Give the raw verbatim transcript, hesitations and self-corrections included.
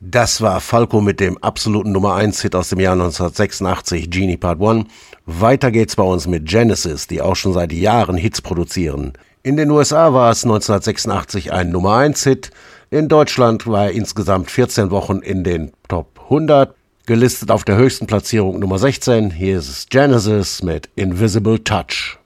Das war Falco mit dem absoluten Nummer eins Hit aus dem Jahr neunzehnhundertsechsundachtzig, Genie Part eins. Weiter geht's bei uns mit Genesis, die auch schon seit Jahren Hits produzieren. In den U S A war es neunzehnhundertsechsundachtzig ein Nummer eins Hit. In Deutschland war er insgesamt vierzehn Wochen in den Top hundert. Gelistet auf der höchsten Platzierung Nummer sechzehn. Hier ist es Genesis mit Invisible Touch.